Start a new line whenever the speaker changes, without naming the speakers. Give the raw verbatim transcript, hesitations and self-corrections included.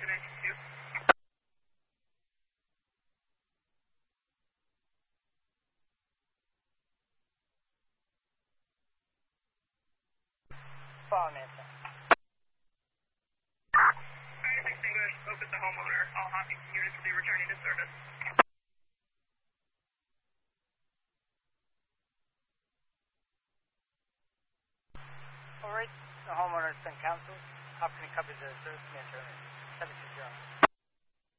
Follow Nancy.
Six English, spoke with the homeowner. All Hopkinton units will be returning to service.
All right, the homeowner has been counseled. Hopkinton copies the service. Nancy, seven two zero.